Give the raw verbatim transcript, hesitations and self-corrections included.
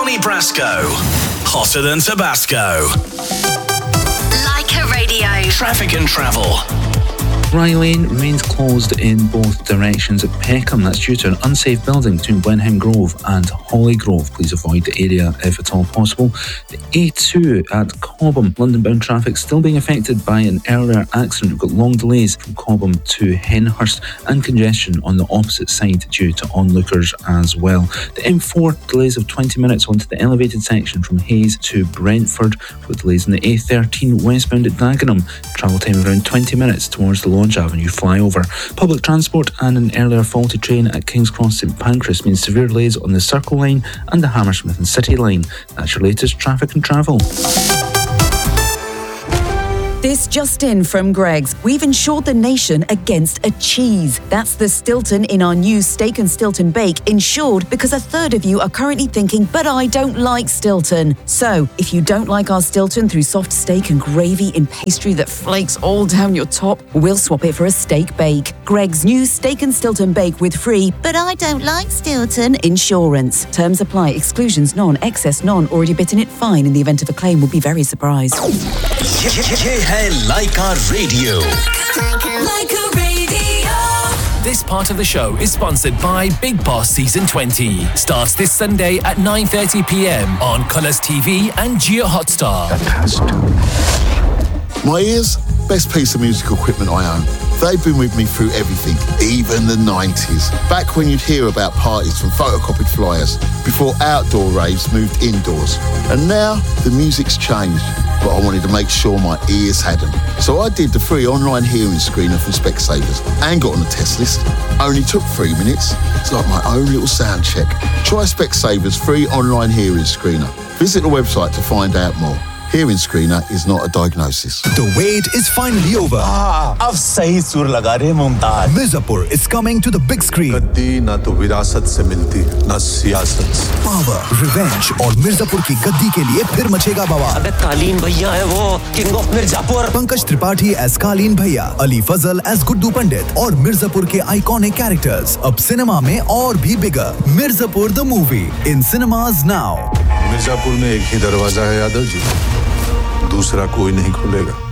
Donny Brasco. Hotter than Tabasco. Leica Radio. Traffic and travel. Rye Lane remains closed in both directions at Peckham. That's due to an unsafe building between Blenheim Grove and Holly Grove. Please avoid the area if at all possible. The A two at Cobham, London-bound traffic still being affected by an earlier accident. We've got long delays from Cobham to Henhurst and congestion on the opposite side due to onlookers as well. The M four delays of twenty minutes onto the elevated section from Hayes to Brentford, with delays in the A thirteen westbound at Dagenham. Travel time around twenty minutes towards the Launch Avenue flyover. Public transport and an earlier faulty train at King's Cross St Pancras means severe delays on the Circle Line and the Hammersmith and City Line. That's your latest traffic and travel. This just in from Greggs. We've insured the nation against a cheese. That's the Stilton in our new Steak and Stilton Bake, insured because a third of you are currently thinking, but I don't like Stilton. So, if you don't like our Stilton through soft steak and gravy in pastry that flakes all down your top, we'll swap it for a steak bake. Greggs' new Steak and Stilton Bake with free, but I don't like Stilton insurance. Terms apply. Exclusions none. Excess none. Already bitten it fine. In the event of a claim, will be very surprised. Hey, Leica Radio. Leica Radio. This part of the show is sponsored by Big Boss Season twenty. Starts this Sunday at nine thirty p.m. on Colours T V and Geo Hotstar. My ears, best piece of musical equipment I own. They've been with me through everything, even the nineties. Back when you'd hear about parties from photocopied flyers, before outdoor raves moved indoors. And now, the music's changed, but I wanted to make sure my ears hadn't. So I did the free online hearing screener from Specsavers and got on the test list. Only took three minutes. It's like my own little sound check. Try Specsavers free online hearing screener. Visit the website to find out more. Hearing screener is not a diagnosis. The wait is finally over. Ah, अब सही सुर लगा रहे Mumtaz. Mirzapur is coming to the big screen. गद्दी ना तो विरासत से मिलती, ना सियासत से. Power, revenge और मिर्जापुर की गद्दी के लिए फिर मचेगा बवाल. अबे कालीन भैया है वो, King of Mirzapur. Pankaj Tripathi as कालीन भैया, अली फजल as गुड्डू पंडित और मिर्जापुर के iconic characters. अब सिनेमा में और भी bigger. Mirzapur the movie in cinemas now. Mirzapur में एक ही दरवाजा है यादव जी. दूसरा कोई नहीं खुलेगा.